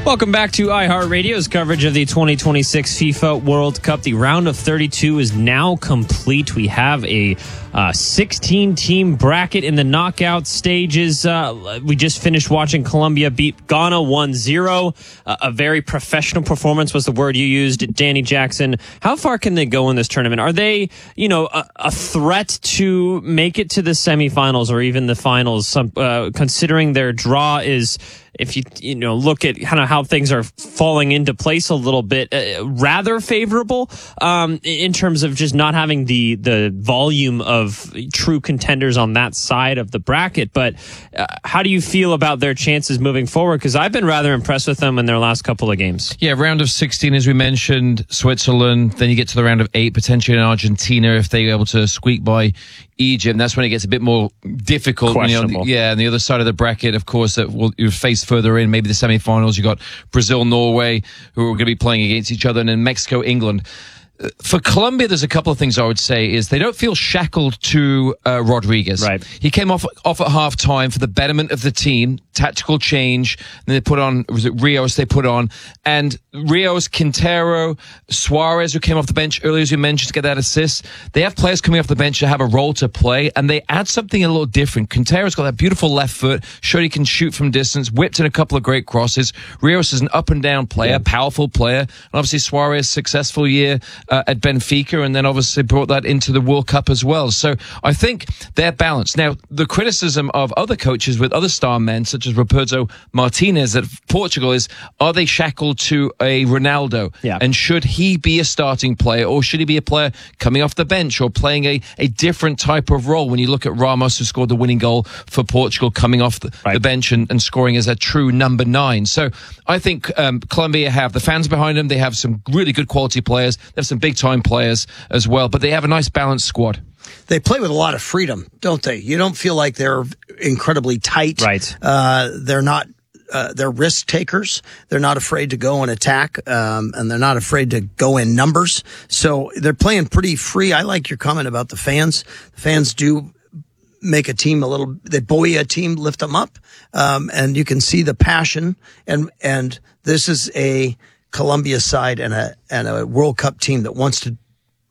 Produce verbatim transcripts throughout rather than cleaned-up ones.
Welcome back to iHeartRadio's coverage of the twenty twenty-six FIFA World Cup. The round of thirty-two is now complete. We have a sixteen-team uh, bracket in the knockout stages. Uh, we just finished watching Colombia beat Ghana one zero. Uh, a very professional performance was the word you used, Danny Jackson. How far can they go in this tournament? Are they, you know, a, a threat to make it to the semifinals or even the finals, some, uh, considering their draw is... If you you know look at kind of how things are falling into place a little bit, uh, rather favorable um, in terms of just not having the the volume of true contenders on that side of the bracket. But uh, how do you feel about their chances moving forward? Because I've been rather impressed with them in their last couple of games. Yeah, round of sixteen, as we mentioned, Switzerland. Then you get to the round of eight, potentially in Argentina if they're able to squeak by Egypt. And that's when it gets a bit more difficult. Questionable. You know, yeah, and the other side of the bracket, of course, that will you face further in, maybe the semifinals. You got Brazil, Norway, who are going to be playing against each other, and then Mexico, England. For Colombia, there's a couple of things I would say is they don't feel shackled to uh, Rodriguez. Right. He came off off at half time for the betterment of the team, tactical change. And they put on, was it Rios they put on? And Rios, Quintero, Suarez, who came off the bench earlier, as you mentioned, to get that assist. They have players coming off the bench to have a role to play, and they add something a little different. Quintero's got that beautiful left foot, showed he can shoot from distance, whipped in a couple of great crosses. Rios is an up and down player, yeah. powerful player. And obviously Suarez, successful year Uh, at Benfica, and then obviously brought that into the World Cup as well. So I think they're balanced. Now, the criticism of other coaches with other star men, such as Roberto Martinez at Portugal, is are they shackled to a Ronaldo? Yeah. And should he be a starting player, or should he be a player coming off the bench or playing a, a different type of role? When you look at Ramos, who scored the winning goal for Portugal, coming off the, right. the bench and, and scoring as a true number nine. So I think um, Colombia have the fans behind them. They have some really good quality players. They have some big-time players as well, but they have a nice balanced squad. They play with a lot of freedom, don't they? You don't feel like they're incredibly tight. Right. Uh, they're not. Uh, they're risk takers. They're not afraid to go and attack, um, and they're not afraid to go in numbers. So they're playing pretty free. I like your comment about the fans. The fans do make a team a little. They buoy a team, lift them up, um, and you can see the passion. And and this is a Colombia side and a and a World Cup team that wants to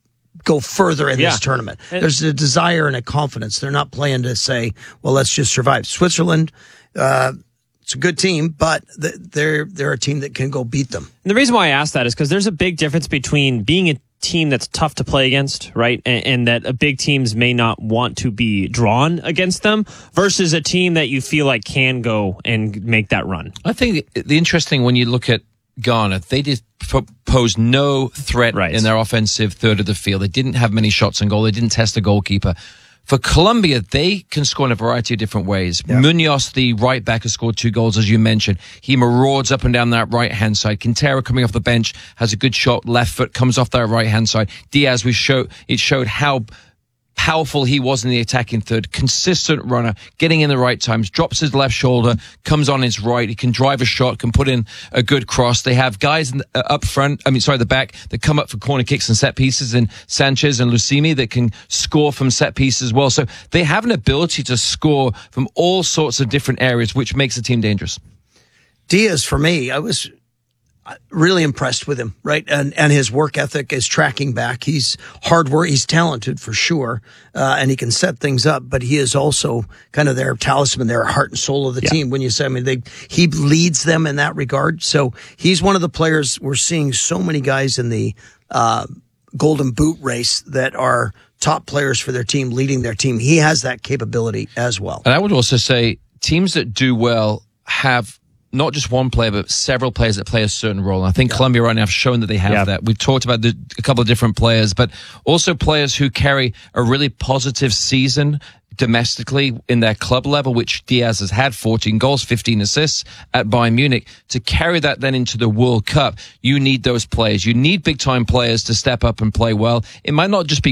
go further in yeah. this tournament. There's a desire and a confidence. They're not playing to say, well, let's just survive. Switzerland, uh, it's a good team, but they're they're a team that can go beat them. And the reason why I ask that is because there's a big difference between being a team that's tough to play against, right? And, and that a big teams may not want to be drawn against them versus a team that you feel like can go and make that run. I think the interesting when you look at Ghana, they did pose no threat right. in their offensive third of the field. They didn't have many shots on goal. They didn't test the goalkeeper. For Colombia, they can score in a variety of different ways. Yep. Munoz, the right back, has scored two goals, as you mentioned. He marauds up and down that right-hand side. Quintero, coming off the bench, has a good shot. Left foot comes off that right-hand side. Diaz, we show, it showed how powerful he was in the attacking third, consistent runner, getting in the right times, drops his left shoulder, comes on his right, he can drive a shot, can put in a good cross. They have guys in the, uh, up front, I mean, sorry, the back, that come up for corner kicks and set pieces, and Sanchez and Lucimi that can score from set pieces as well. So they have an ability to score from all sorts of different areas, which makes the team dangerous. Diaz, for me, I was really impressed with him, right? And and his work ethic is tracking back. He's hard work. He's talented for sure, uh, and he can set things up. But he is also kind of their talisman, their heart and soul of the yeah. team. When you say, I mean, they he leads them in that regard. So he's one of the players. We're seeing so many guys in the uh, Golden Boot race that are top players for their team, leading their team. He has that capability as well. And I would also say teams that do well have not just one player, but several players that play a certain role. And I think yeah. Colombia right now have shown that they have yeah. that. We've talked about the, a couple of different players, but also players who carry a really positive season domestically in their club level, which Diaz has had fourteen goals, fifteen assists at Bayern Munich. To carry that then into the World Cup, you need those players. You need big-time players to step up and play well. It might not just be